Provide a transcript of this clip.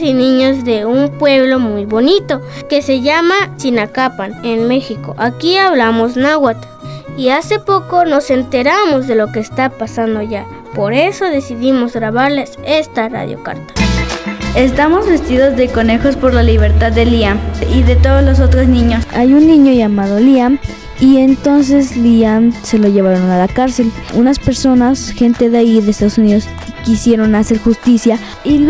y niños de un pueblo muy bonito que se llama Chinacapan, en México. Aquí hablamos náhuatl y hace poco nos enteramos de lo que está pasando allá. Por eso decidimos grabarles esta radiocarta. Estamos vestidos de conejos por la libertad de Liam y de todos los otros niños. Hay un niño llamado Liam y entonces Liam se lo llevaron a la cárcel. Unas personas, gente de ahí de Estados Unidos, quisieron hacer justicia y